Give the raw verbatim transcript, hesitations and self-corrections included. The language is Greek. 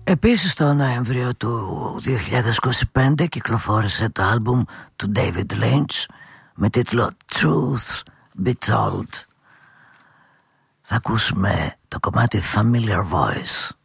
Επίσης το Νοέμβριο του δύο χιλιάδες είκοσι πέντε κυκλοφόρησε το άλμπουμ του David Lynch με τίτλο Truth Be Told. Θα ακούσουμε το κομμάτι Familiar Voice.